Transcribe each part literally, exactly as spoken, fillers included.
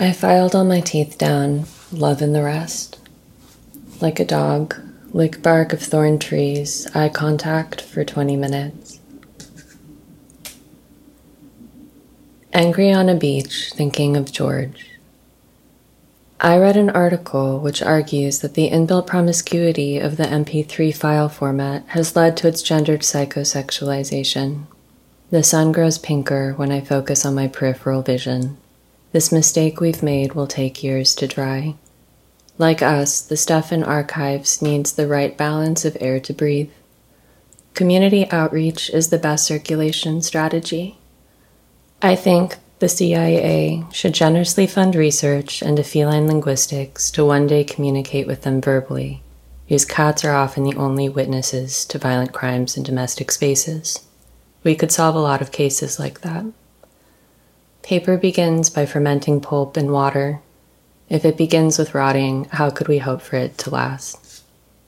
I filed all my teeth down, love in the rest. Like a dog, lick bark of thorn trees, eye contact for twenty minutes. Angry on a beach, thinking of George. I read an article which argues that the inbuilt promiscuity of the M P three file format has led to its gendered psychosexualization. The sun grows pinker when I focus on my peripheral vision. This mistake we've made will take years to dry. Like us, the stuff in archives needs the right balance of air to breathe. Community outreach is the best circulation strategy. I think the C I A should generously fund research into feline linguistics to one day communicate with them verbally, because cats are often the only witnesses to violent crimes in domestic spaces. We could solve a lot of cases like that. Paper begins by fermenting pulp in water. If it begins with rotting, how could we hope for it to last?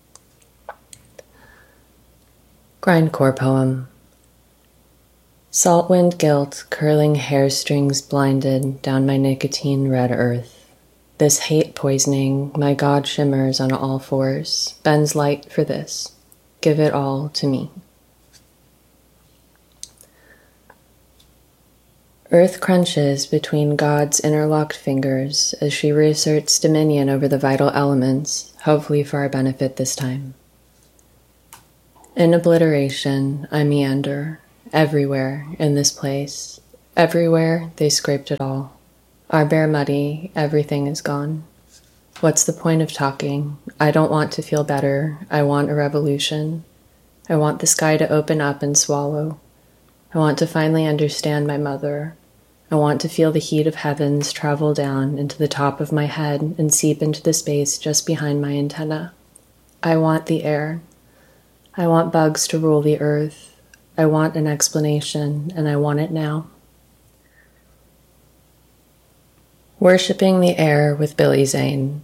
Grindcore poem. Salt wind guilt, curling hair strings blinded down my nicotine red earth. This hate poisoning, my God shimmers on all fours, bends light for this. Give it all to me. Earth crunches between God's interlocked fingers as she reasserts dominion over the vital elements, hopefully for our benefit this time. In obliteration, I meander. Everywhere in this place, everywhere they scraped it all. Our bare muddy, everything is gone. What's the point of talking? I don't want to feel better. I want a revolution. I want the sky to open up and swallow. I want to finally understand my mother. I want to feel the heat of heavens travel down into the top of my head and seep into the space just behind my antenna. I want the air. I want bugs to rule the earth. I want an explanation, and I want it now. Worshipping the air with Billy Zane.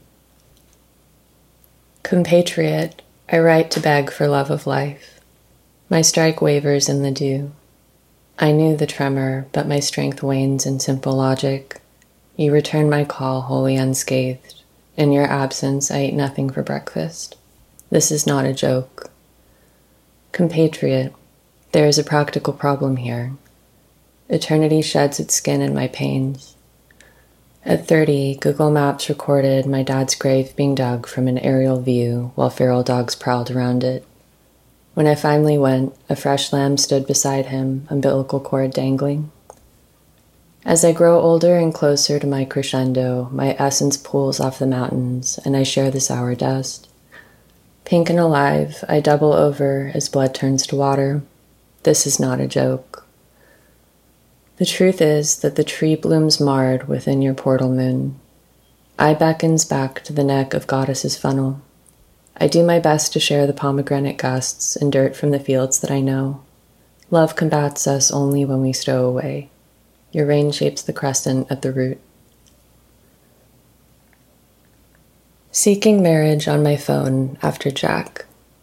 Compatriot, I write to beg for love of life. My strike wavers in the dew. I knew the tremor, but my strength wanes in simple logic. You return my call wholly unscathed. In your absence, I ate nothing for breakfast. This is not a joke. Compatriot, there is a practical problem here. Eternity sheds its skin in my pains. At thirty, Google Maps recorded my dad's grave being dug from an aerial view while feral dogs prowled around it. When I finally went, a fresh lamb stood beside him, umbilical cord dangling. As I grow older and closer to my crescendo, my essence pools off the mountains, and I share the sour dust. Pink and alive, I double over as blood turns to water. This is not a joke. The truth is that the tree blooms marred within your portal moon. I beckons back to the neck of goddess's funnel. I do my best to share the pomegranate gusts and dirt from the fields that I know. Love combats us only when we stow away. Your rain shapes the crescent at the root. Seeking marriage on my phone after Jack.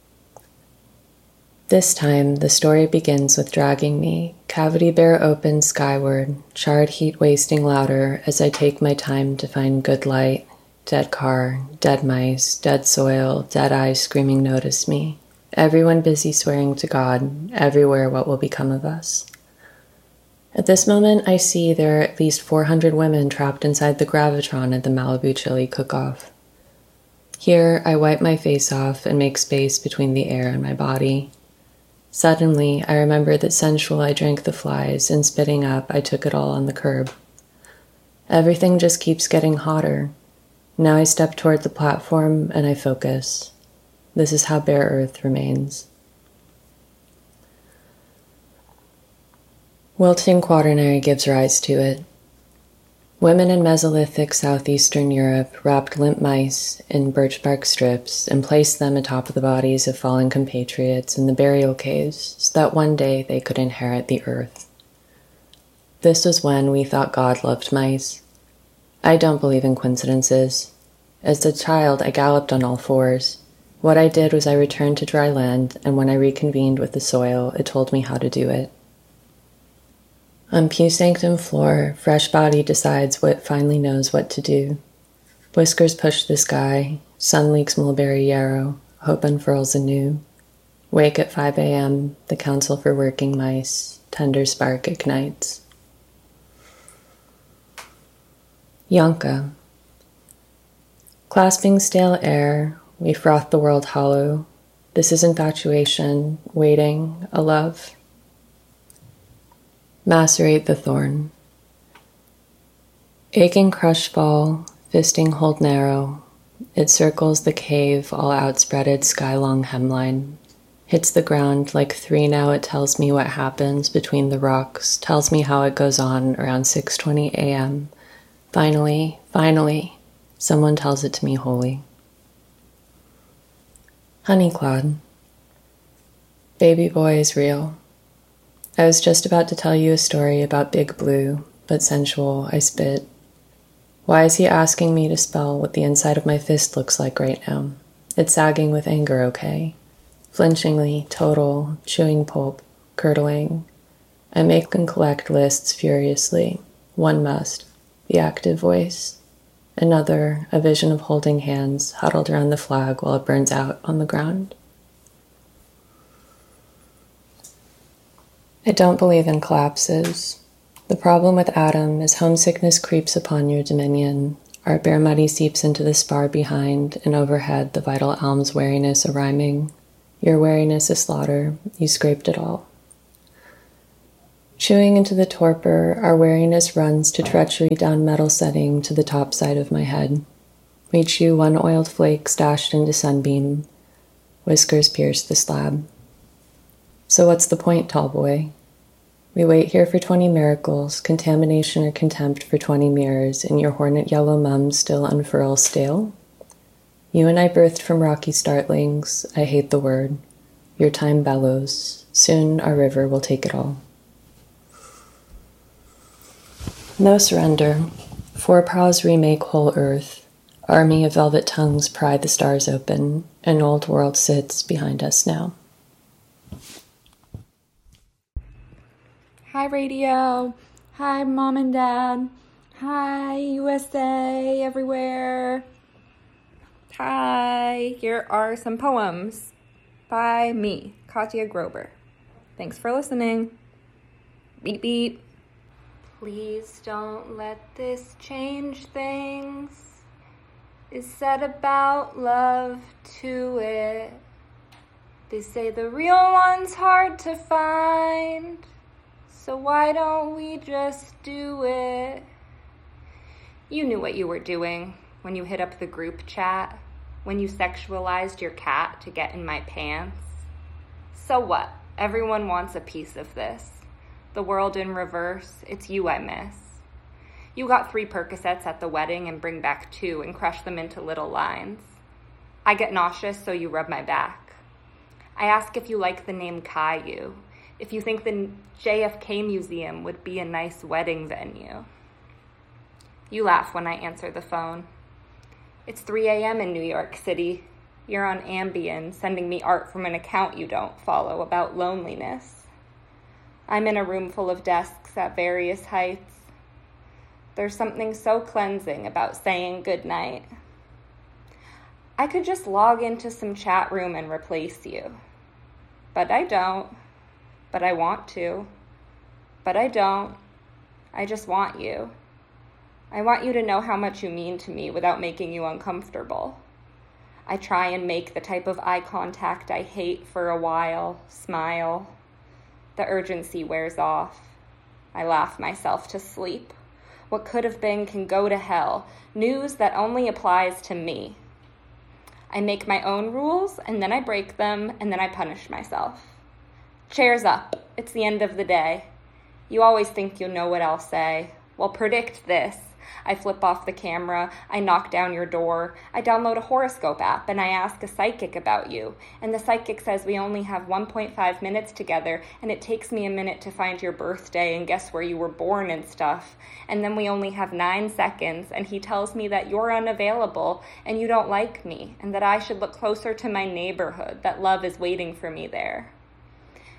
This time, the story begins with dragging me, cavity bare open skyward, charred heat wasting louder as I take my time to find good light, dead car, dead mice, dead soil, dead eyes screaming notice me. Everyone busy swearing to God, everywhere what will become of us. At this moment, I see there are at least four hundred women trapped inside the Gravitron at the Malibu Chili cook-off. Here, I wipe my face off and make space between the air and my body. Suddenly, I remember that sensual I drank the flies, and spitting up, I took it all on the curb. Everything just keeps getting hotter. Now I step toward the platform, and I focus. This is how bare earth remains. Wilting quaternary gives rise to it. Women in Mesolithic southeastern Europe wrapped limp mice in birch bark strips and placed them atop of the bodies of fallen compatriots in the burial caves so that one day they could inherit the earth. This was when we thought God loved mice. I don't believe in coincidences. As a child, I galloped on all fours. What I did was I returned to dry land, and when I reconvened with the soil, it told me how to do it. On Pew Sanctum floor, fresh body decides what finally knows what to do. Whiskers push the sky, sun leaks mulberry yarrow, hope unfurls anew. Wake at five a.m., the Council for Working Mice, tender spark ignites. Yonka. Clasping stale air, we froth the world hollow. This is infatuation, waiting, a love. Macerate the thorn. Aching crush fall, fisting hold narrow. It circles the cave, all outspreaded sky-long hemline. Hits the ground like three now. It tells me what happens between the rocks, tells me how it goes on around six twenty a.m. Finally, finally, someone tells it to me wholly. Honeyclod. Baby boy is real. I was just about to tell you a story about Big Blue, but sensual, I spit. Why is he asking me to spell what the inside of my fist looks like right now? It's sagging with anger, okay? Flinchingly, total, chewing pulp, curdling. I make and collect lists furiously. One must, the active voice. Another, a vision of holding hands, huddled around the flag while it burns out on the ground. I don't believe in collapses. The problem with Adam is homesickness creeps upon your dominion. Our bare muddy seeps into the spar behind, and overhead the vital elm's wariness a rhyming. Your wariness a slaughter, you scraped it all. Chewing into the torpor, our wariness runs to treachery down metal setting to the top side of my head. We chew one oiled flake stashed into sunbeam. Whiskers pierce the slab. So what's the point, tall boy? We wait here for twenty miracles, contamination or contempt for twenty mirrors, and your hornet yellow mums still unfurl stale? You and I birthed from rocky startlings, I hate the word. Your time bellows, soon our river will take it all. No surrender. Four paws remake whole earth. Army of velvet tongues pry the stars open. An old world sits behind us now. Hi, radio. Hi, mom and dad. Hi, U S A, everywhere. Hi, here are some poems by me, Katya Grober. Thanks for listening. Beep, beep. Please don't let this change things. Is said about love to it. They say the real one's hard to find. So why don't we just do it? You knew what you were doing when you hit up the group chat, when you sexualized your cat to get in my pants. So what? Everyone wants a piece of this. The world in reverse, it's you I miss. You got three Percocets at the wedding and bring back two and crush them into little lines. I get nauseous, so you rub my back. I ask if you like the name Caillou. If you think the J F K Museum would be a nice wedding venue. You laugh when I answer the phone. It's three a.m. in New York City. You're on Ambien, sending me art from an account you don't follow about loneliness. I'm in a room full of desks at various heights. There's something so cleansing about saying goodnight. I could just log into some chat room and replace you. But I don't. But I want to. But I don't. I just want you. I want you to know how much you mean to me without making you uncomfortable. I try and make the type of eye contact I hate for a while, smile. The urgency wears off. I laugh myself to sleep. What could have been can go to hell. News that only applies to me. I make my own rules, and then I break them, and then I punish myself. Chairs up. It's the end of the day. You always think you'll know what I'll say. Well, predict this. I flip off the camera, I knock down your door, I download a horoscope app, and I ask a psychic about you. And the psychic says we only have one point five minutes together, and it takes me a minute to find your birthday and guess where you were born and stuff. And then we only have nine seconds, and he tells me that you're unavailable, and you don't like me, and that I should look closer to my neighborhood, that love is waiting for me there.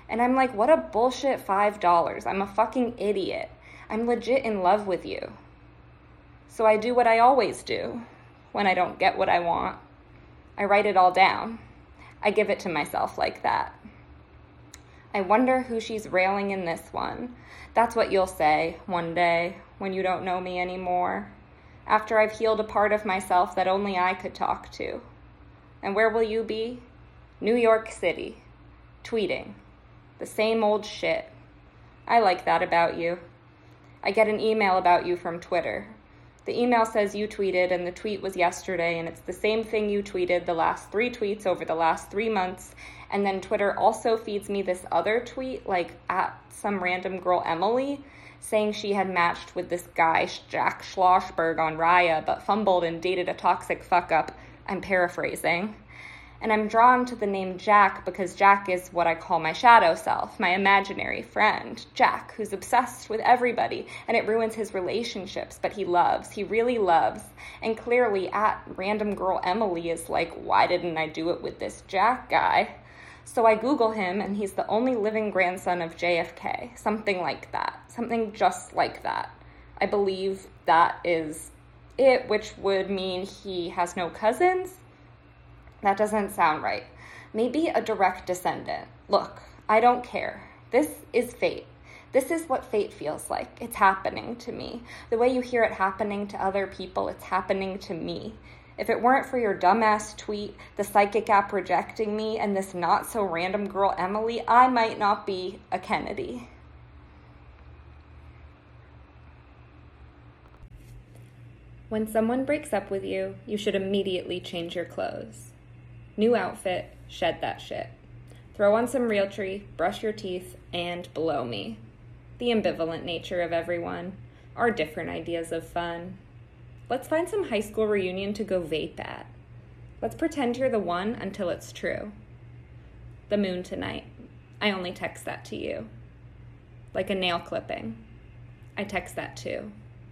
And I'm like, what a bullshit five dollars. I'm a fucking idiot. I'm legit in love with you. So I do what I always do when I don't get what I want. I write it all down. I give it to myself like that. I wonder who she's railing in this one. That's what you'll say one day when you don't know me anymore, after I've healed a part of myself that only I could talk to. And where will you be? New York City, tweeting. The same old shit. I like that about you. I get an email about you from Twitter. The email says you tweeted, and the tweet was yesterday, and it's the same thing you tweeted the last three tweets over the last three months. And then Twitter also feeds me this other tweet, like at some random girl, Emily, saying she had matched with this guy, Jack Schlossberg, on Raya, but fumbled and dated a toxic fuck-up. I'm paraphrasing. And I'm drawn to the name Jack because Jack is what I call my shadow self, my imaginary friend. Jack, who's obsessed with everybody, and it ruins his relationships, but he loves. He really loves. And clearly, at Random Girl Emily is like, why didn't I do it with this Jack guy? So I Google him, and he's the only living grandson of J F K. Something like that. Something just like that. I believe that is it, which would mean he has no cousins. That doesn't sound right. Maybe a direct descendant. Look, I don't care. This is fate. This is what fate feels like. It's happening to me. The way you hear it happening to other people, it's happening to me. If it weren't for your dumbass tweet, the psychic app rejecting me, and this not-so-random girl Emily, I might not be a Kennedy. When someone breaks up with you, you should immediately change your clothes. New outfit, shed that shit. Throw on some Realtree, brush your teeth, and blow me. The ambivalent nature of everyone, our different ideas of fun. Let's find some high school reunion to go vape at. Let's pretend you're the one until it's true. The moon tonight. I only text that to you. Like a nail clipping. I text that too.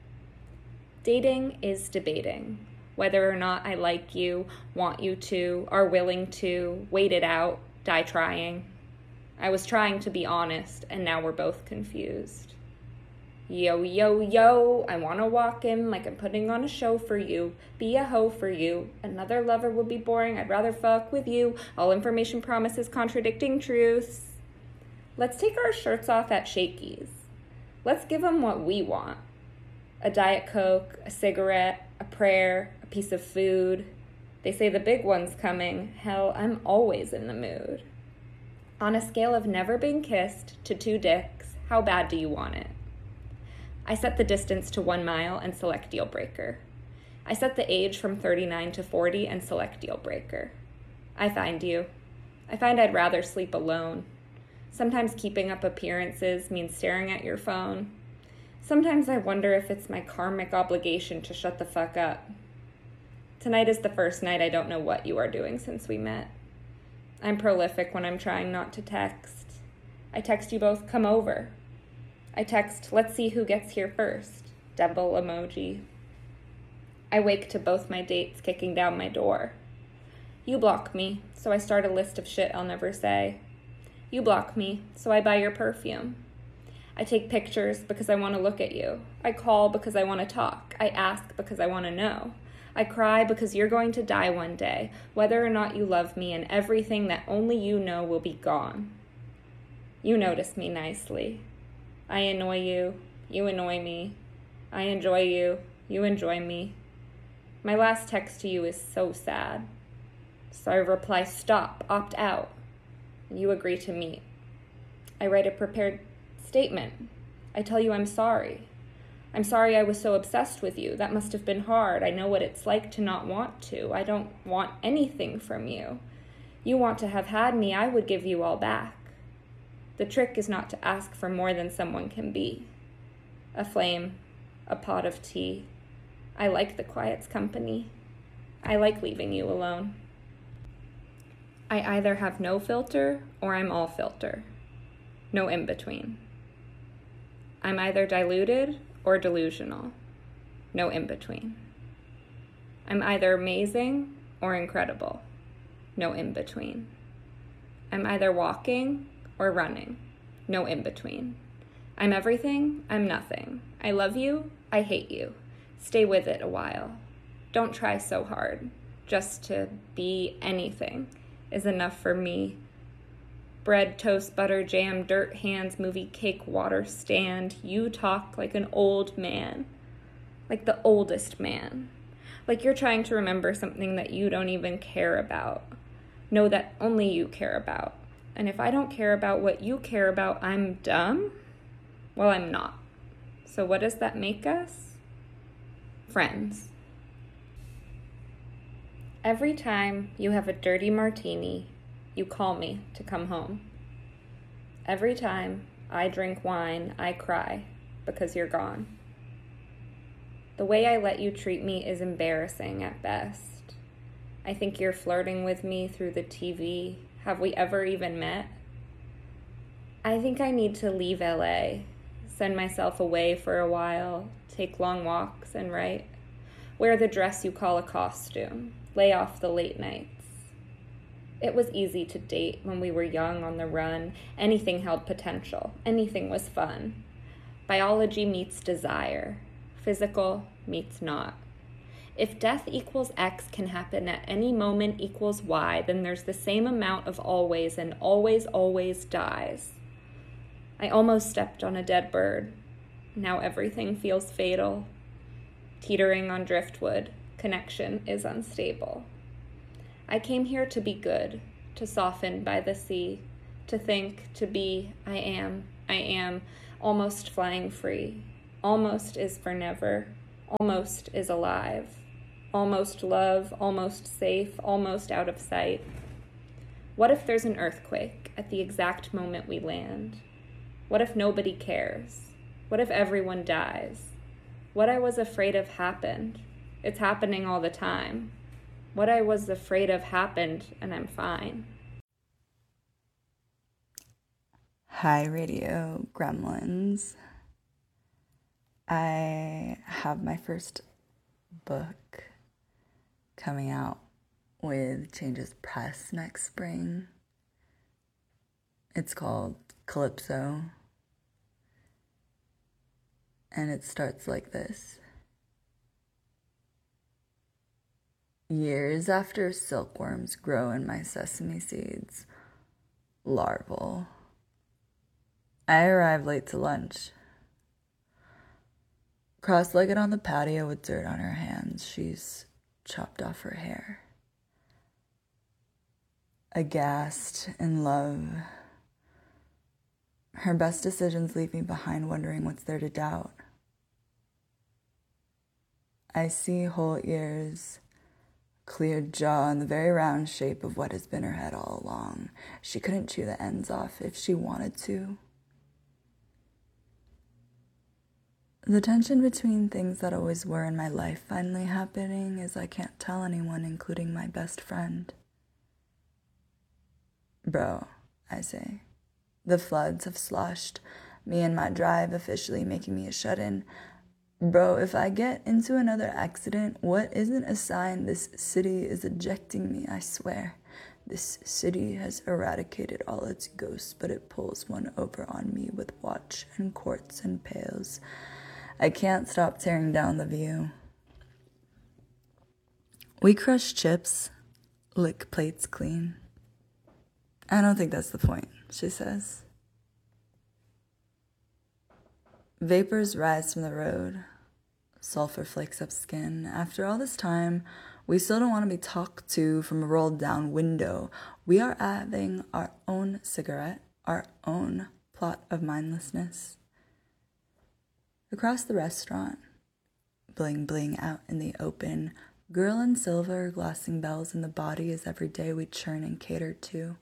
Dating is debating. Whether or not I like you, want you to, are willing to, wait it out, die trying. I was trying to be honest, and now we're both confused. Yo, yo, yo, I want to walk in like I'm putting on a show for you, be a hoe for you. Another lover would be boring, I'd rather fuck with you. All information promises contradicting truths. Let's take our shirts off at Shakey's. Let's give them what we want. A Diet Coke, a cigarette, a prayer, a piece of food. They say the big one's coming. Hell, I'm always in the mood. On a scale of never been kissed to two dicks, how bad do you want it? I set the distance to one mile and select deal breaker. I set the age from thirty-nine to forty and select deal breaker. I find you. I find I'd rather sleep alone. Sometimes keeping up appearances means staring at your phone. Sometimes I wonder if it's my karmic obligation to shut the fuck up. Tonight is the first night I don't know what you are doing since we met. I'm prolific when I'm trying not to text. I text you both, come over. I text, let's see who gets here first. Devil emoji. I wake to both my dates kicking down my door. You block me, so I start a list of shit I'll never say. You block me, so I buy your perfume. I take pictures because I want to look at you. I call because I want to talk. I ask because I want to know. I cry because you're going to die one day, whether or not you love me, and everything that only you know will be gone. You notice me nicely. I annoy you. You annoy me. I enjoy you. You enjoy me. My last text to you is so sad. So I reply, stop, opt out. And you agree to meet. I write a prepared statement. I tell you I'm sorry. I'm sorry I was so obsessed with you. That must have been hard. I know what it's like to not want to. I don't want anything from you. You want to have had me, I would give you all back. The trick is not to ask for more than someone can be. A flame, a pot of tea. I like the quiet's company. I like leaving you alone. I either have no filter or I'm all filter. No in between. I'm either diluted or delusional. No in between. I'm either amazing or incredible. No in between. I'm either walking or running. No in between. I'm everything, I'm nothing. I love you, I hate you. Stay with it a while. Don't try so hard. Just to be anything is enough for me. Bread, toast, butter, jam, dirt, hands, movie, cake, water, stand. You talk like an old man. Like the oldest man. Like you're trying to remember something that you don't even care about. Know that only you care about. And if I don't care about what you care about, I'm dumb? Well, I'm not. So what does that make us? Friends. Every time you have a dirty martini, you call me to come home. Every time I drink wine, I cry because you're gone. The way I let you treat me is embarrassing at best. I think you're flirting with me through the T V. Have we ever even met? I think I need to leave L A, send myself away for a while, take long walks and write, wear the dress you call a costume, lay off the late nights. It was easy to date when we were young on the run. Anything held potential. Anything was fun. Biology meets desire. Physical meets not. If death equals X can happen at any moment equals Y, then there's the same amount of always, and always, always dies. I almost stepped on a dead bird. Now everything feels fatal. Teetering on driftwood, connection is unstable. I came here to be good, to soften by the sea, to think, to be, I am, I am, almost flying free. Almost is for never, almost is alive. Almost love, almost safe, almost out of sight. What if there's an earthquake at the exact moment we land? What if nobody cares? What if everyone dies? What I was afraid of happened. It's happening all the time. What I was afraid of happened, and I'm fine. Hi, Radio Gremlins. I have my first book coming out with Changes Press next spring. It's called Calypso, and it starts like this. Years after silkworms grow in my sesame seeds, larval, I arrive late to lunch. Cross-legged on the patio with dirt on her hands, she's chopped off her hair. Aghast, in love, her best decisions leave me behind wondering what's there to doubt. I see whole ears, cleared jaw, and the very round shape of what has been her head all along. She couldn't chew the ends off if she wanted to. The tension between things that always were in my life finally happening is I can't tell anyone, including my best friend. Bro, I say. The floods have sloshed me and my drive, officially making me a shut-in. Bro, if I get into another accident, what isn't a sign this city is ejecting me, I swear. This city has eradicated all its ghosts, but it pulls one over on me with watch and quartz and pails. I can't stop tearing down the view. We crush chips, lick plates clean. I don't think that's the point, she says. Vapors rise from the road. Sulfur flakes up skin. After all this time, we still don't want to be talked to from a rolled down window. We are having our own cigarette, our own plot of mindlessness. Across the restaurant, bling bling out in the open, girl in silver glossing bells in the body is every day we churn and cater to.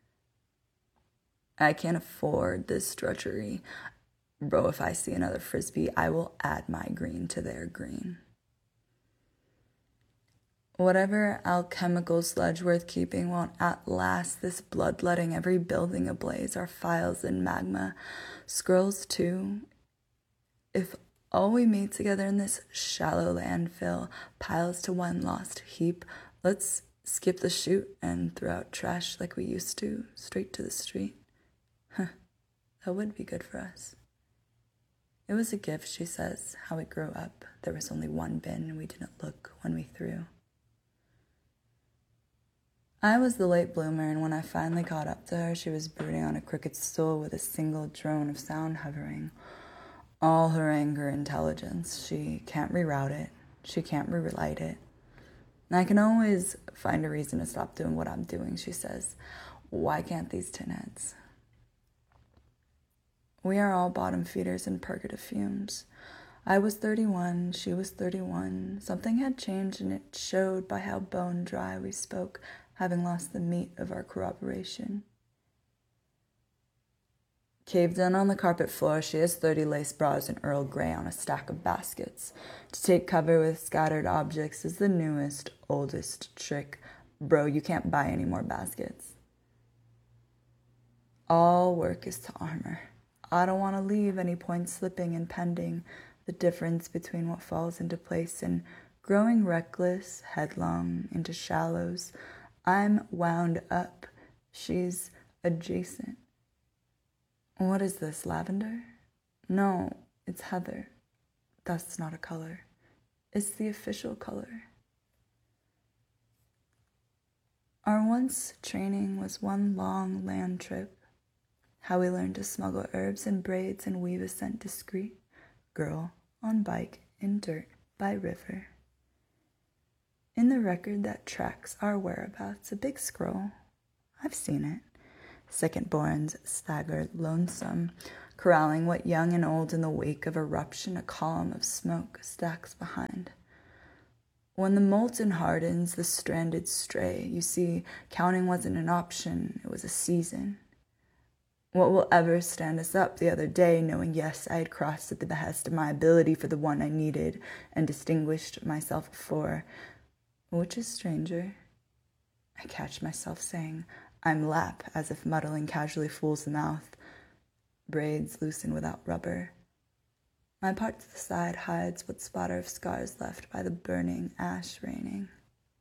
I can't afford this drudgery. Bro, if I see another frisbee, I will add my green to their green. Whatever alchemical sludge worth keeping won't outlast this bloodletting every building ablaze, our files in magma. Scrolls too. If all we meet together in this shallow landfill piles to one lost heap, let's skip the chute and throw out trash like we used to, straight to the street. That would be good for us. It was a gift, she says, how it grew up. There was only one bin and we didn't look when we threw. I was the late bloomer, and when I finally caught up to her, she was brooding on a crooked stool with a single drone of sound hovering. All her anger intelligence. She can't reroute it. She can't rewrite it. And I can always find a reason to stop doing what I'm doing, she says. Why can't these tin heads? We are all bottom feeders in purgative fumes. I was thirty-one, she was thirty-one. Something had changed, and it showed by how bone dry we spoke, having lost the meat of our corroboration. Caved in on the carpet floor, she has thirty lace bras and Earl Grey on a stack of baskets. To take cover with scattered objects is the newest, oldest trick. Bro, you can't buy any more baskets. All work is to armor. I don't want to leave any point slipping and pending, the difference between what falls into place and growing reckless, headlong, into shallows. I'm wound up. She's adjacent. What is this, lavender? No, it's heather. That's not a color. It's the official color. Our once training was one long land trip. How we learned to smuggle herbs and braids and weave a scent discreet. Girl on bike in dirt by river. In the record that tracks our whereabouts, a big scroll. I've seen it. Second-borns staggered, lonesome, corralling what young and old in the wake of eruption a column of smoke stacks behind. When the molten hardens, the stranded stray, you see, counting wasn't an option, it was a season. What will ever stand us up the other day, knowing, yes, I had crossed at the behest of my ability for the one I needed and distinguished myself for. Which is stranger? I catch myself saying, I'm lap, as if muddling casually fools the mouth. Braids loosen without rubber. My part to the side hides what splatter of scars left by the burning ash raining.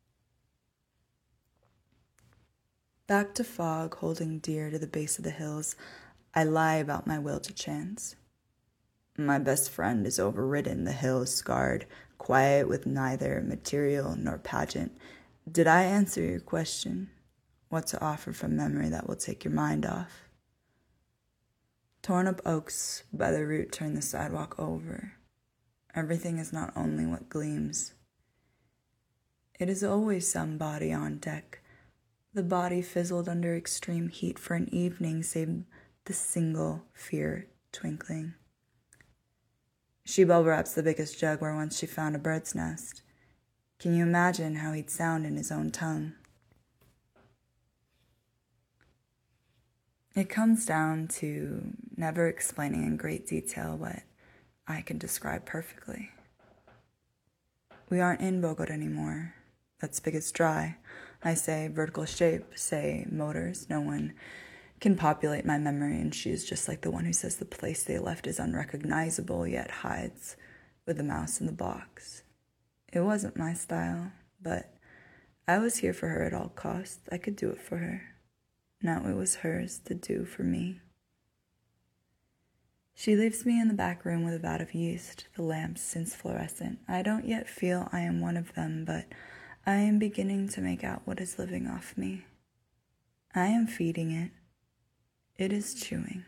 Back to fog, holding dear to the base of the hills, I lie about my will to chance. My best friend is overridden, the hill scarred, quiet with neither material nor pageant. Did I answer your question? What to offer from memory that will take your mind off? Torn up oaks by the root turn the sidewalk over. Everything is not only what gleams. It is always somebody on deck. The body fizzled under extreme heat for an evening, save the single fear twinkling. She bubble wraps the biggest jug where once she found a bird's nest. Can you imagine how he'd sound in his own tongue? It comes down to never explaining in great detail what I can describe perfectly. We aren't in Bogota anymore. That spigot's dry. I say vertical shape, say motors. No one can populate my memory, and she is just like the one who says the place they left is unrecognizable, yet hides with the mouse in the box. It wasn't my style, but I was here for her at all costs. I could do it for her. Now it was hers to do for me. She leaves me in the back room with a vat of yeast, the lamps since fluorescent. I don't yet feel I am one of them, but I am beginning to make out what is living off me. I am feeding it. It is chewing.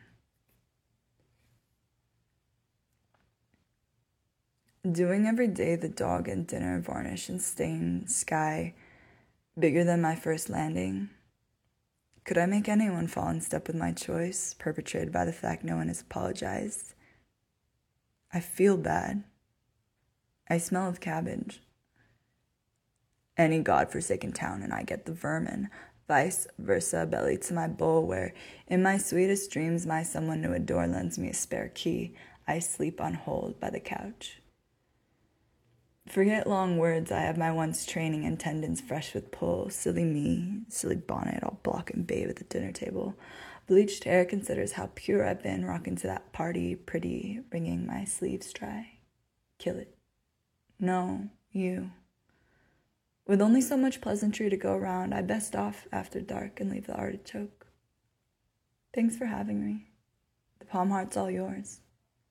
Doing every day the dog and dinner varnish and stain sky bigger than my first landing. Could I make anyone fall in step with my choice, perpetrated by the fact no one has apologized? I feel bad. I smell of cabbage. Any godforsaken town and I get the vermin, vice versa, belly to my bowl, where in my sweetest dreams my someone to adore lends me a spare key. I sleep on hold by the couch. Forget long words, I have my once training and tendons fresh with pull. Silly me, silly bonnet, all block and babe at the dinner table. Bleached hair considers how pure I've been, rocking to that party, pretty, wringing my sleeves dry. Kill it. No, you. With only so much pleasantry to go around, I best off after dark and leave the artichoke. Thanks for having me. The Palm Heart's all yours.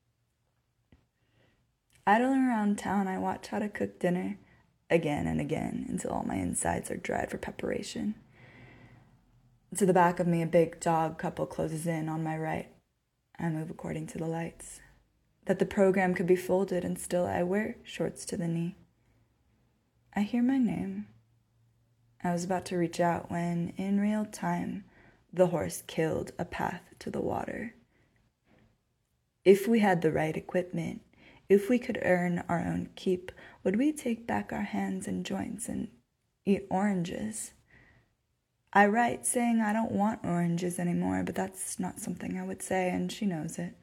Idling around town, I watch how to cook dinner again and again until all my insides are dried for preparation. To the back of me, a big dog couple closes in on my right. I move according to the lights. That the program could be folded and still I wear shorts to the knee. I hear my name. I was about to reach out when, in real time, the horse killed a path to the water. If we had the right equipment, if we could earn our own keep, would we take back our hands and joints and eat oranges? I write saying I don't want oranges anymore, but that's not something I would say, and she knows it.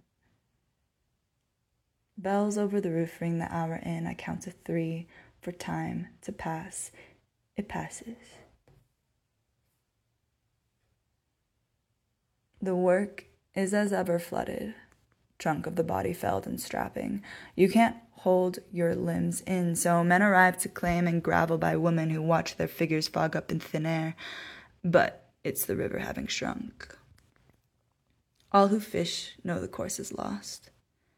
Bells over the roof ring the hour in. I count to three for time to pass. It passes. The work is as ever flooded, trunk of the body felled and strapping. You can't hold your limbs in, so men arrive to claim and gravel by women who watch their figures fog up in thin air. But it's the river having shrunk. All who fish know the course is lost.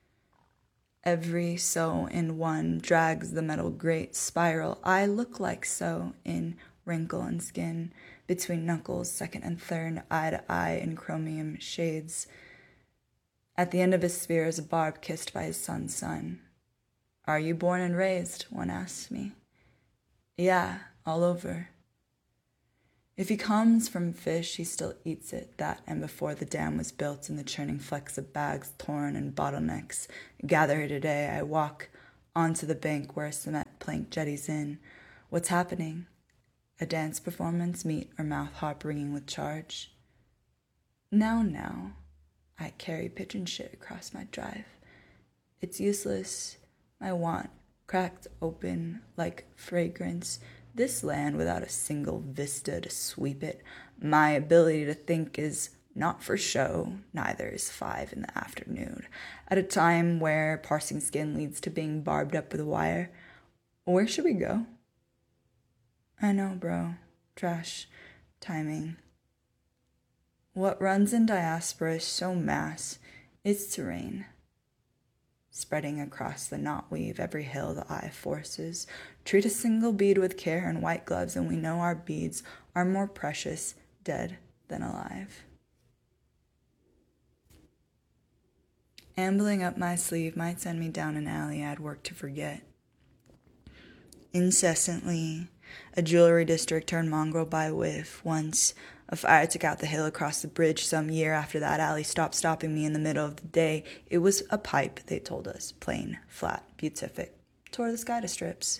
Every so in one drags the metal grate spiral. I look like so in wrinkle and skin, between knuckles, second and third, eye to eye in chromium shades. At the end of his spear is a barb kissed by his son's son. Are you born and raised? One asks me. Yeah, all over. If he comes from fish, he still eats it, that and before the dam was built and the churning flecks of bags torn and bottlenecks gather here today. I walk onto the bank where a cement plank jetties in. What's happening? A dance performance, meat or mouth harp ringing with charge? Now, now, I carry pigeon shit across my drive. It's useless, my want, cracked open like fragrance. This land without a single vista to sweep it. My ability to think is not for show, neither is five in the afternoon. At a time where parsing skin leads to being barbed up with a wire. Where should we go? I know, bro. Trash. Timing. What runs in diaspora is so mass. It's terrain. Spreading across the knotweave, every hill the eye forces. Treat a single bead with care and white gloves, and we know our beads are more precious, dead than alive. Ambling up my sleeve might send me down an alley I'd work to forget. Incessantly, a jewelry district turned mongrel by whiff. Once, a fire took out the hill across the bridge. Some year after that alley stopped stopping me in the middle of the day. It was a pipe, they told us. Plain, flat, beatific. Tore the sky to strips.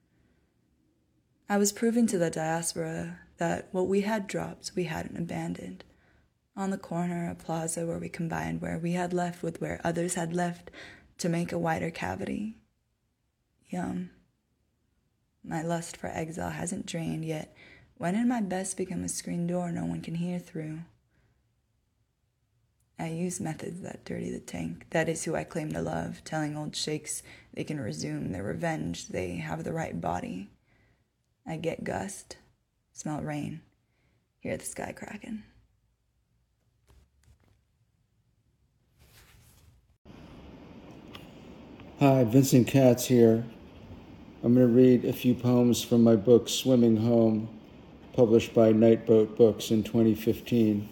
I was proving to the diaspora that what we had dropped, we hadn't abandoned. On the corner, a plaza where we combined where we had left with where others had left to make a wider cavity. Yum. My lust for exile hasn't drained yet. When did my best become a screen door no one can hear through? I use methods that dirty the tank. That is who I claim to love, telling old sheikhs they can resume their revenge. They have the right body. I get gust, smell rain, hear the sky cracking. Hi, Vincent Katz here. I'm going to read a few poems from my book, Swimming Home, published by Nightboat Books in twenty fifteen.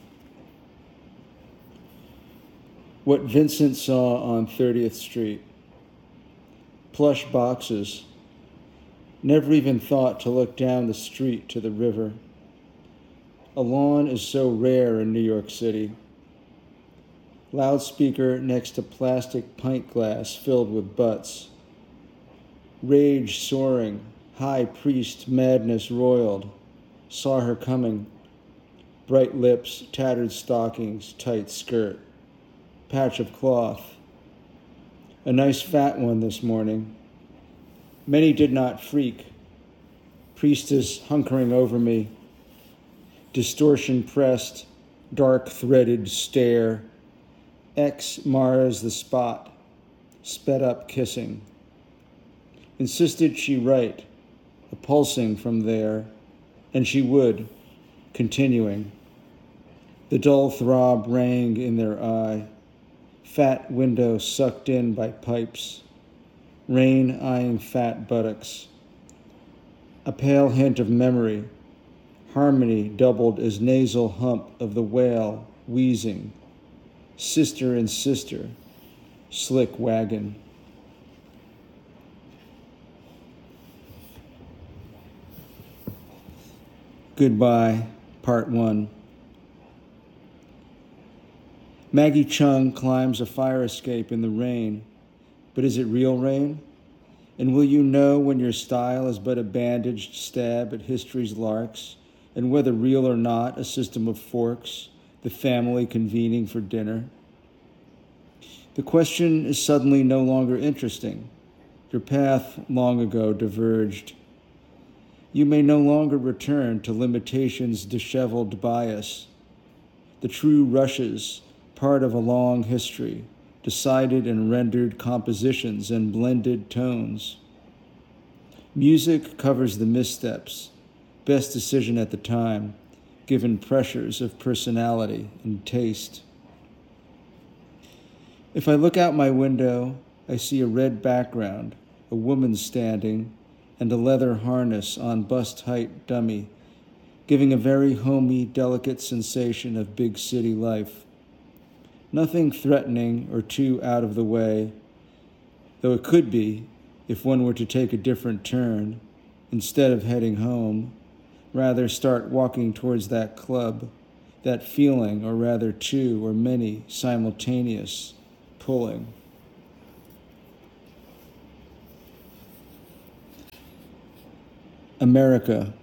What Vincent saw on thirtieth Street. Plush boxes. Never even thought to look down the street to the river. A lawn is so rare in New York City. Loudspeaker next to plastic pint glass filled with butts. Rage soaring, high priest madness roiled. Saw her coming. Bright lips, tattered stockings, tight skirt. Patch of cloth. A nice fat one this morning. Many did not freak. Priestess hunkering over me. Distortion pressed, dark threaded stare. X mars the spot. Sped up kissing. Insisted she write, a pulsing from there, and she would, continuing. The dull throb rang in their eye. Fat window sucked in by pipes. Rain eyeing fat buttocks. A pale hint of memory. Harmony doubled as nasal hump of the whale wheezing. Sister and sister. Slick wagon. Goodbye, Part One. Maggie Chung climbs a fire escape in the rain, but is it real rain? And will you know when your style is but a bandaged stab at history's larks, and whether real or not, a system of forks, the family convening for dinner? The question is suddenly no longer interesting. Your path long ago diverged. You may no longer return to limitation's disheveled bias. The true rushes, part of a long history, decided and rendered compositions and blended tones. Music covers the missteps, best decision at the time, given pressures of personality and taste. If I look out my window, I see a red background, a woman standing, and a leather harness on bust-height dummy, giving a very homey, delicate sensation of big city life. Nothing threatening or too out of the way, though it could be if one were to take a different turn, instead of heading home, rather start walking towards that club, that feeling, or rather two or many simultaneous pulling. America.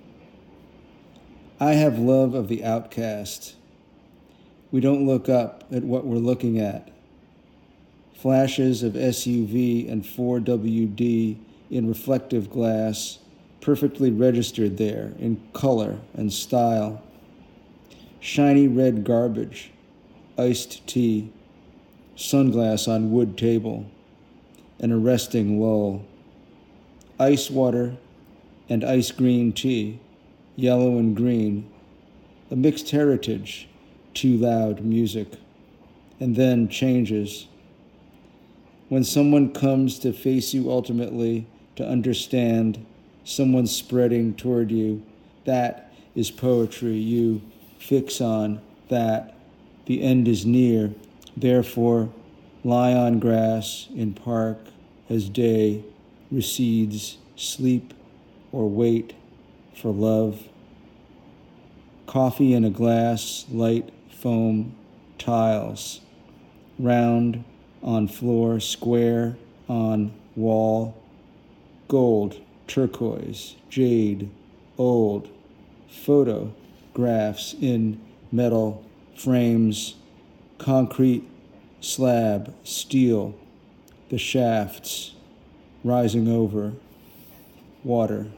I have love of the outcast. We don't look up at what we're looking at. Flashes of S U V and four W D in reflective glass, perfectly registered there in color and style. Shiny red garbage, iced tea, sunglass on wood table, an arresting lull. Ice water and ice green tea, yellow and green, a mixed heritage, too loud music, and then changes. When someone comes to face you ultimately, to understand, someone spreading toward you, that is poetry. You fix on that. The end is near. Therefore, lie on grass in park as day recedes, sleep or wait for love. Coffee in a glass, light foam tiles, round on floor, square on wall, gold, turquoise, jade, old, photographs in metal frames, concrete slab, steel, the shafts rising over, water.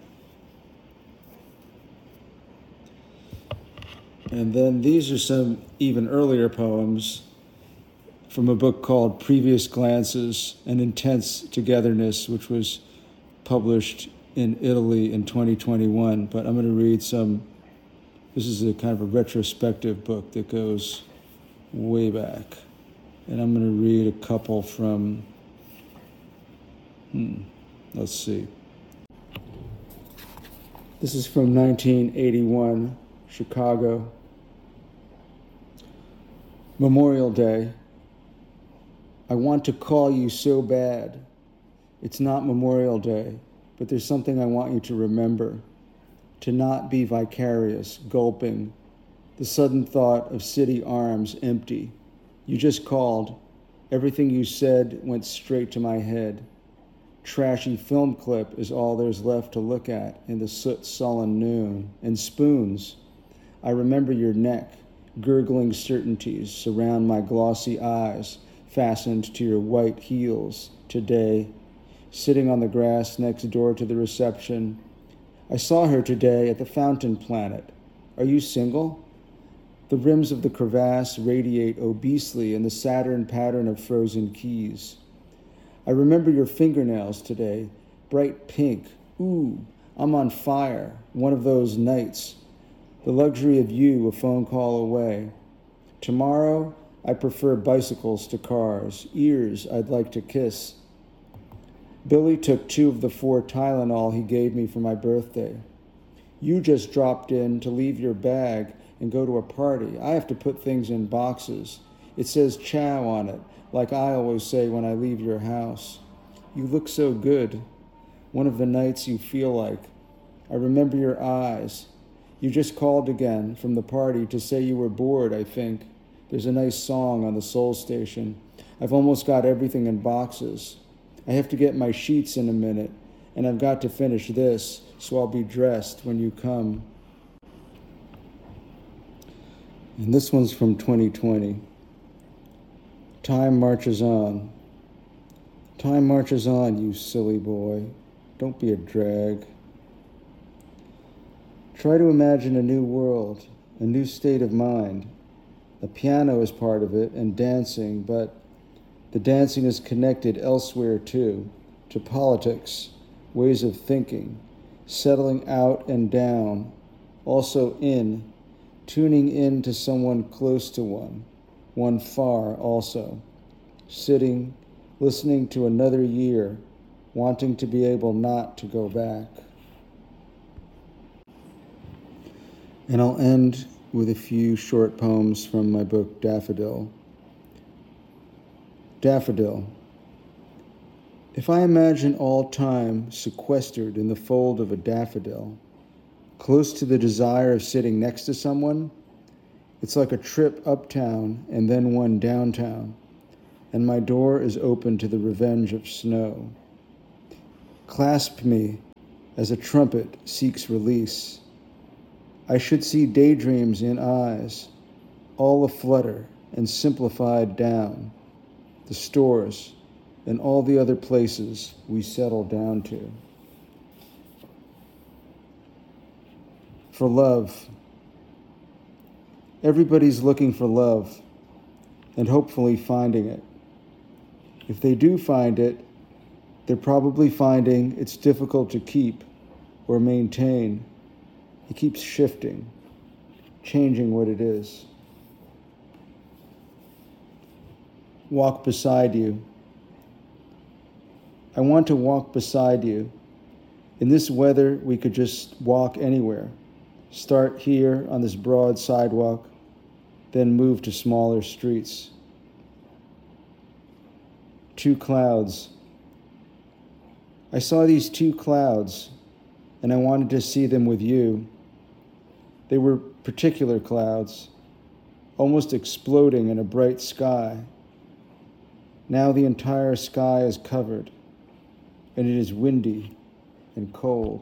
And then these are some even earlier poems from a book called Previous Glances, An Intense Togetherness, which was published in Italy in twenty twenty-one. But I'm going to read some. This is a kind of a retrospective book that goes way back. And I'm going to read a couple from, hmm, let's see. This is from nineteen eighty-one, Chicago. Memorial Day. I want to call you so bad. It's not Memorial Day, but there's something I want you to remember. To not be vicarious, gulping. The sudden thought of city arms empty. You just called. Everything you said went straight to my head. Trashy film clip is all there's left to look at in the soot-sullen noon. And spoons. I remember your neck. Gurgling certainties surround my glossy eyes, fastened to your white heels today. Sitting on the grass next door to the reception. I saw her today at the Fountain Planet. Are you single? The rims of the crevasse radiate obesely in the Saturn pattern of frozen keys. I remember your fingernails today, bright pink. Ooh, I'm on fire, one of those nights. The luxury of you a phone call away. Tomorrow, I prefer bicycles to cars, ears I'd like to kiss. Billy took two of the four Tylenol he gave me for my birthday. You just dropped in to leave your bag and go to a party. I have to put things in boxes. It says chow on it, like I always say when I leave your house. You look so good. One of the nights you feel like. I remember your eyes. You just called again from the party to say you were bored, I think. There's a nice song on the Soul Station. I've almost got everything in boxes. I have to get my sheets in a minute, and I've got to finish this, so I'll be dressed when you come. And this one's from twenty twenty. Time marches on. Time marches on, you silly boy. Don't be a drag. Try to imagine a new world, a new state of mind. A piano is part of it, and dancing, but the dancing is connected elsewhere too, to politics, ways of thinking, settling out and down, also in, tuning in to someone close to one, one far also, sitting, listening to another year, wanting to be able not to go back. And I'll end with a few short poems from my book, Daffodil. Daffodil. If I imagine all time sequestered in the fold of a daffodil, close to the desire of sitting next to someone, it's like a trip uptown and then one downtown, and my door is open to the revenge of snow. Clasp me as a trumpet seeks release. I should see daydreams in eyes, all aflutter and simplified down, the stores and all the other places we settle down to. For love. Everybody's looking for love and hopefully finding it. If they do find it, they're probably finding it's difficult to keep or maintain. It keeps shifting, changing what it is. Walk beside you. I want to walk beside you. In this weather, we could just walk anywhere. Start here on this broad sidewalk, then move to smaller streets. Two clouds. I saw these two clouds, and I wanted to see them with you. They were particular clouds, almost exploding in a bright sky. Now the entire sky is covered, and it is windy and cold.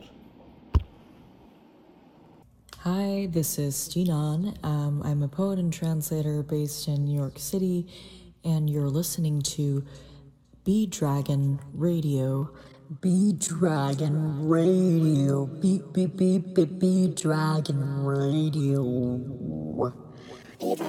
Hi, this is Jinan. Um, I'm a poet and translator based in New York City, and you're listening to Bee Dragon Radio. Bee Dragon Radio. Beep, beep, beep, beep, Bee Dragon Radio.